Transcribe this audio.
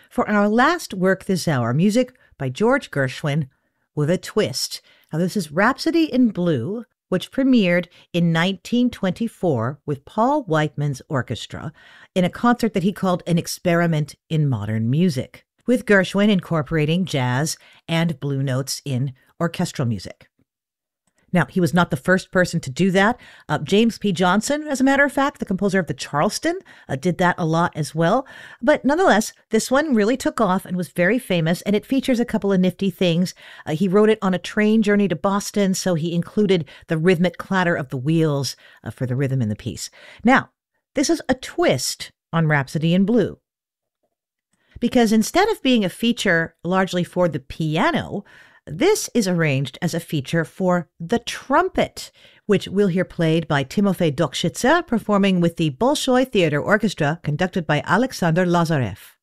For our last work this hour, music by George Gershwin with a twist. Now, this is Rhapsody in Blue, which premiered in 1924 with Paul Whiteman's orchestra in a concert that he called an experiment in modern music, with Gershwin incorporating jazz and blue notes in orchestral music. Now, he was not the first person to do that. James P. Johnson, as a matter of fact, the composer of the Charleston, did that a lot as well. But nonetheless, this one really took off and was very famous, and it features a couple of nifty things. He wrote it on a train journey to Boston, so he included the rhythmic clatter of the wheels for the rhythm in the piece. Now, this is a twist on Rhapsody in Blue, because instead of being a feature largely for the piano, this is arranged as a feature for the trumpet, which we'll hear played by Timofey Dokshitzer, performing with the Bolshoi Theater Orchestra, conducted by Alexander Lazarev.